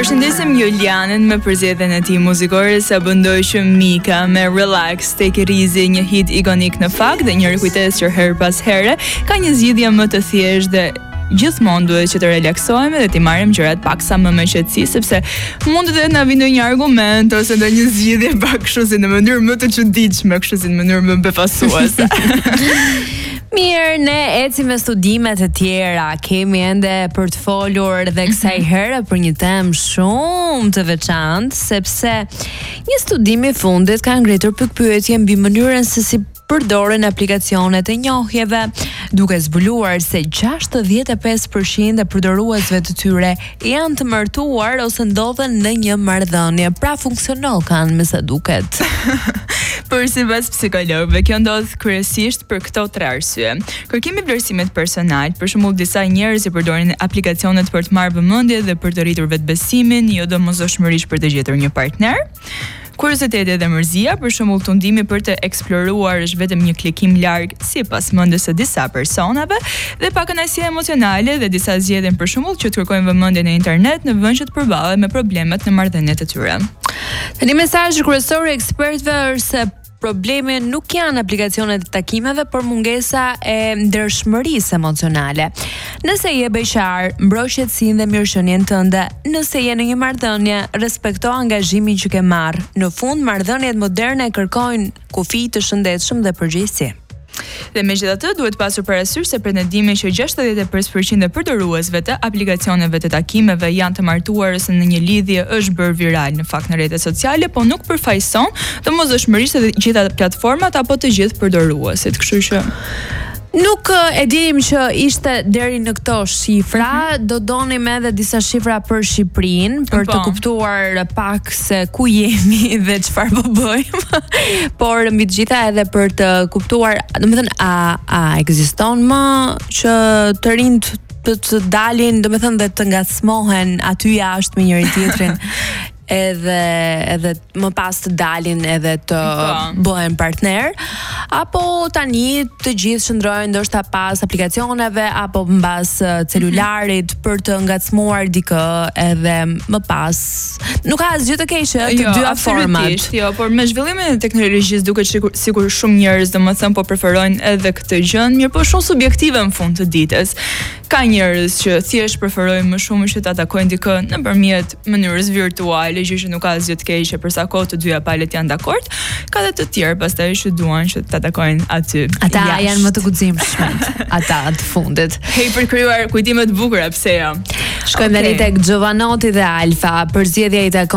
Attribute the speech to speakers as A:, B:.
A: Përshëndesim Julianin me përzgjedhjen e tij muzikore sa bëndoi shumë Mika me Relax, Take It Easy, një hit ikonik në fakt dhe një rikujtesë që her pas here ka një zgjidhje më të thjeshtë dhe gjithmonë duhet që të relaksohemi dhe të marrim gjërat paksa më me qetësi, sepse mund të na vinë ndonjë argument ose ndonjë zgjidhje pak kështu si në mënyrë më të çuditshme, kështu si në mënyrë më befasuese.
B: Mirë, ne ecim me studimet e tjera, kemi ende për të folur dhe kësaj herë për një temë shumë të veçantë, sepse një studim i fundit ka ngritur pikpyetje mbi mënyrën se si përdoren aplikacionet e njohjeve, duke zbuluar se 65% e përdoruesve të tyre janë të martuar ose ndodhen në një marrëdhënie, pra funksional kanë me sa duket.
A: Por sipas psikologëve, kjo ndodh kryesisht për këto tre arsye. Kërkimi i vlerësimit personal, për shembull disa njerëz i përdorin aplikacionet për të marrë vëmendje dhe për të rritur vetbesimin, jo domosdoshmërisht për të gjetur një partner. Kurioziteti dhe mërzia, për shembull tundimi për të eksploruar është vetëm një klikim larg sipas mendjes së disa personave, dhe pakënaqësia emocionale dhe disa zgjedhjen për shembull që të kërkojnë vëmendje në internet në vend që të përballen me problemet në marrëdhëniet e tyre.
B: Tani mesazhi kryesor i ekspertëve është se problemi nuk janë aplikacionet e takimeve, por mungesa e ndershmërisë emocionale. Nëse je beqar, mbro qetësinë dhe mirëqenien tënde. Nëse je në një marrëdhënie, respekto angazhimin që ke marrë. Në fund, marrëdhëniet moderne kërkojnë kufi të shëndetshëm dhe përgjegjësi.
A: Dhe megjithatë duhet pasur parasysh se pretendimi që 65% e përdoruesve të aplikacioneve të takimeve janë të martuar ose në një lidhje është bërë viral në fakt në rrjetet sociale, po nuk përfaqëson domosdoshmërisht të gjitha platformat apo të gjithë përdoruesit, kështu që
B: nuk e dinim që ishte deri në këto shifra, do donim edhe disa shifra për Shqipërinë, për të kuptuar pak se ku jemi dhe çfarë po bëjmë, por mbi të gjitha edhe për të kuptuar, domethënë a ekziston më që të rinjt të dalin, domethënë dhe të ngacmohen aty jashtë me njëri tjetrin. Edhe më pas të dalin edhe të bëhen partner, apo tani të gjithë shndrohen ndoshta pas aplikacioneve apo mbas celularit për të ngacmuar dikë, edhe më pas nuk ka asgjë të keqe të dyja format.
A: Jo, por me zhvillimin e teknologjisë duket sikur shumë njerëz domethënë po preferojnë edhe këtë gjë, mirë po shumë subjektive në fund të ditës. Ka njerëz që thjesht preferojnë më shumë që ta takojnë dikë nëpërmjet mënyrës virtuale, gjë që nuk ka asgjë të keqe për sa kohë të dyja palët janë dakord. Ka dhe të tjerë pastaj që duan që ta takojnë aty.
B: Ata janë më të guximshëm, ata të fundit.
A: Hej, për krijuar kujtime të bukura, pse jo?
B: Shkojmë tani tek Giovanotti dhe Alfa, përzgjedhja i takon